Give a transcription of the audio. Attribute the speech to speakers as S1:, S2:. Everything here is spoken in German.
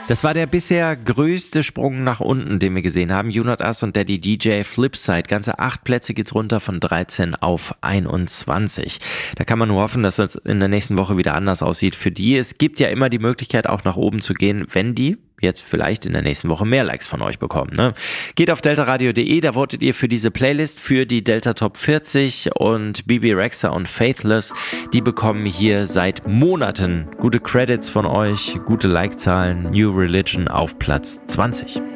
S1: Das war der bisher größte Sprung nach unten, den wir gesehen haben. You Not Us und Daddy DJ Flipside. Ganze 8 Plätze geht's runter von 13 auf 21. Da kann man nur hoffen, dass das in der nächsten Woche wieder anders aussieht für die. Es gibt ja immer die Möglichkeit, auch nach oben zu gehen, wenn die jetzt vielleicht in der nächsten Woche mehr Likes von euch bekommen. Ne? Geht auf deltaradio.de, da votet ihr für diese Playlist, für die Delta Top 40 und Bebe Rexha und Faithless, die bekommen hier seit Monaten gute Credits von euch, gute Like-Zahlen. New Religion auf Platz 20.